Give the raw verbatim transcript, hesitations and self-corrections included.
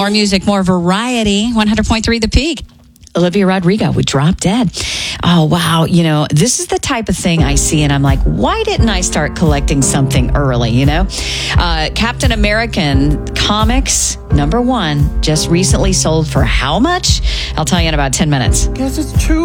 More music, more variety. one hundred point three The Peak. Olivia Rodrigo with Drop Dead. Oh, wow. You know, this is the type of thing I see, and I'm like, why didn't I start collecting something early, you know? Uh, Captain American comics, number one, just recently sold for how much? I'll tell you in about ten minutes. Guess it's true.